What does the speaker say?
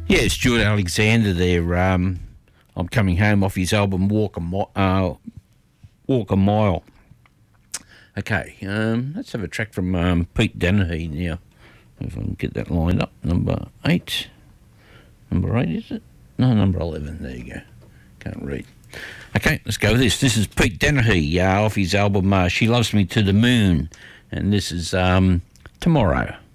Yeah, Stuart Alexander there. I'm coming home off his album Walk a Mile. Okay, let's have a track from Pete Dennehy now. If I can get that lined up. Number 8. Number 8, is it? No, number 11. There you go. Can't read. Okay, let's go with this. This is Pete Dennehy off his album She Loves Me to the Moon. And this is Tomorrow.